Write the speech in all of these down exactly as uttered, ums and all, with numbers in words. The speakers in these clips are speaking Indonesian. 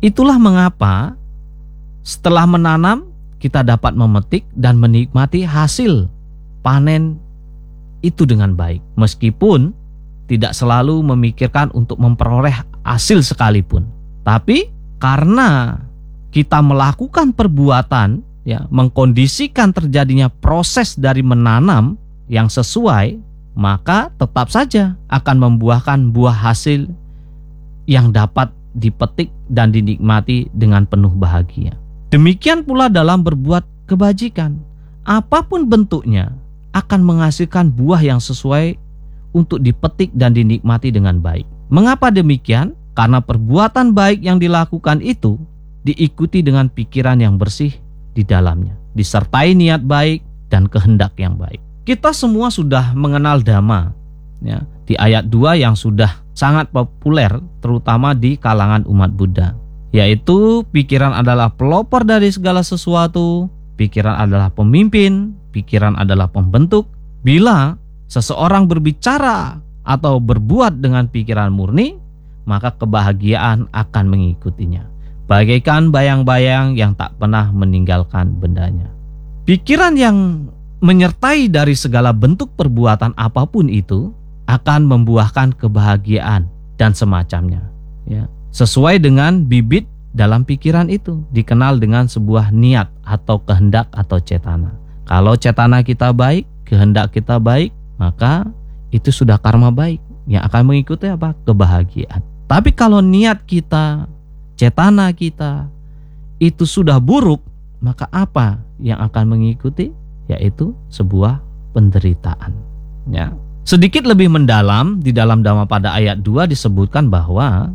Itulah mengapa setelah menanam kita dapat memetik dan menikmati hasil panen itu dengan baik, meskipun tidak selalu memikirkan untuk memperoleh hasil sekalipun. Tapi karena kita melakukan perbuatan, ya, mengkondisikan terjadinya proses dari menanam yang sesuai, maka tetap saja akan membuahkan buah hasil yang dapat dipetik dan dinikmati dengan penuh bahagia. Demikian pula dalam berbuat kebajikan, apapun bentuknya akan menghasilkan buah yang sesuai untuk dipetik dan dinikmati dengan baik. Mengapa demikian? Karena perbuatan baik yang dilakukan itu diikuti dengan pikiran yang bersih di dalamnya, disertai niat baik dan kehendak yang baik. Kita semua sudah mengenal Dhamma, ya, di ayat dua yang sudah sangat populer terutama di kalangan umat Buddha, yaitu pikiran adalah pelopor dari segala sesuatu, pikiran adalah pemimpin, pikiran adalah pembentuk. Bila seseorang berbicara atau berbuat dengan pikiran murni, maka kebahagiaan akan mengikutinya, bagaikan bayang-bayang yang tak pernah meninggalkan bendanya. Pikiran yang menyertai dari segala bentuk perbuatan apapun itu akan membuahkan kebahagiaan dan semacamnya, ya, sesuai dengan bibit dalam pikiran itu, dikenal dengan sebuah niat atau kehendak atau cetana. Kalau cetana kita baik, kehendak kita baik, maka itu sudah karma baik yang akan mengikuti apa? Kebahagiaan. Tapi kalau niat kita, cetana kita itu sudah buruk, maka apa yang akan mengikuti? Yaitu sebuah penderitaan, ya. Sedikit lebih mendalam di dalam Dhammapada ayat dua disebutkan bahwa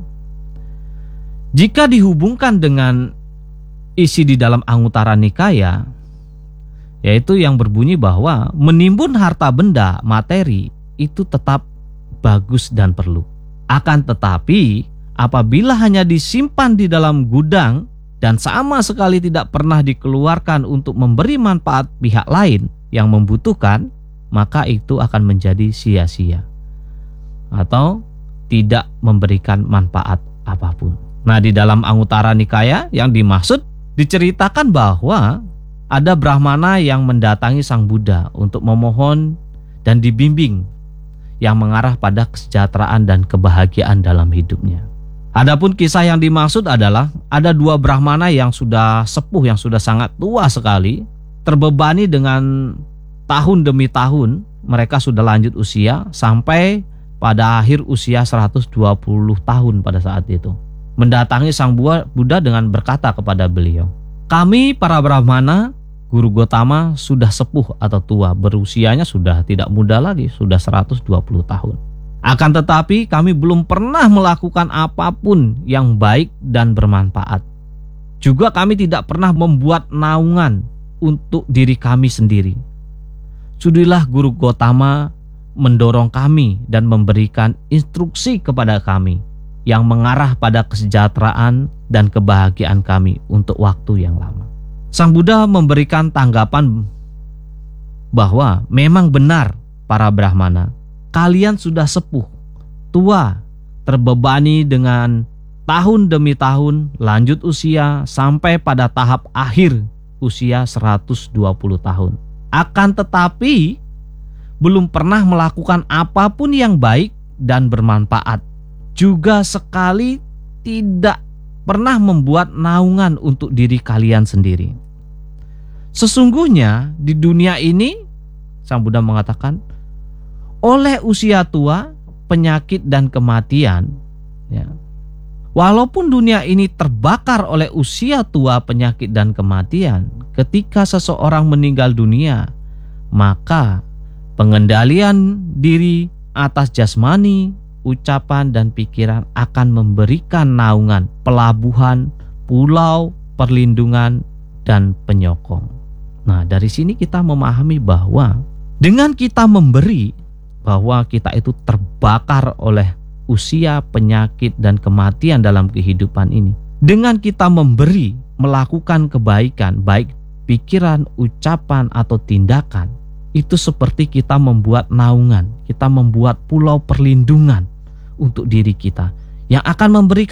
jika dihubungkan dengan isi di dalam Anguttara Nikaya, yaitu yang berbunyi bahwa menimbun harta benda materi itu tetap bagus dan perlu. Akan tetapi apabila hanya disimpan di dalam gudang dan sama sekali tidak pernah dikeluarkan untuk memberi manfaat pihak lain yang membutuhkan, maka itu akan menjadi sia-sia atau tidak memberikan manfaat apapun. Nah, di dalam Anguttara Nikaya yang dimaksud diceritakan bahwa ada Brahmana yang mendatangi Sang Buddha untuk memohon dan dibimbing yang mengarah pada kesejahteraan dan kebahagiaan dalam hidupnya. Adapun kisah yang dimaksud adalah ada dua Brahmana yang sudah sepuh, yang sudah sangat tua sekali, terbebani dengan tahun demi tahun. Mereka sudah lanjut usia sampai pada akhir usia seratus dua puluh tahun pada saat itu. Mendatangi Sang Buddha dengan berkata kepada beliau, "Kami para Brahmana, Guru Gotama sudah sepuh atau tua, berusianya sudah tidak muda lagi, sudah seratus dua puluh tahun. Akan tetapi kami belum pernah melakukan apapun yang baik dan bermanfaat. Juga kami tidak pernah membuat naungan untuk diri kami sendiri. Sudilah Guru Gotama mendorong kami dan memberikan instruksi kepada kami yang mengarah pada kesejahteraan dan kebahagiaan kami untuk waktu yang lama." Sang Buddha memberikan tanggapan bahwa memang benar para Brahmana, kalian sudah sepuh, tua, terbebani dengan tahun demi tahun, lanjut usia sampai pada tahap akhir usia seratus dua puluh tahun. Akan tetapi belum pernah melakukan apapun yang baik dan bermanfaat. Juga sekali tidak pernah membuat naungan untuk diri kalian sendiri. Sesungguhnya di dunia ini, Sang Buddha mengatakan, oleh usia tua, penyakit dan kematian, ya, walaupun dunia ini terbakar oleh usia tua, penyakit dan kematian, ketika seseorang meninggal dunia, maka pengendalian diri atas jasmani, ucapan dan pikiran akan memberikan naungan, pelabuhan, pulau, perlindungan, dan penyokong. Nah, dari sini kita memahami bahwa dengan kita memberi, bahwa kita itu terbakar oleh usia, penyakit, dan kematian dalam kehidupan ini. Dengan kita memberi, melakukan kebaikan, baik pikiran, ucapan, atau tindakan, itu seperti kita membuat naungan, kita membuat pulau perlindungan untuk diri kita yang akan memberikan